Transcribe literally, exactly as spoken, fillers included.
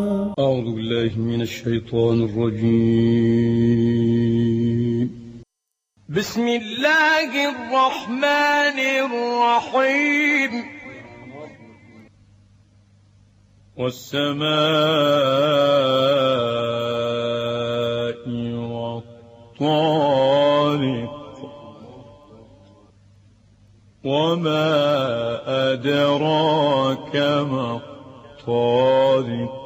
أعوذ بالله من الشيطان الرجيم. بسم الله الرحمن الرحيم. والسماء والطارق وما أدراك ما الطارق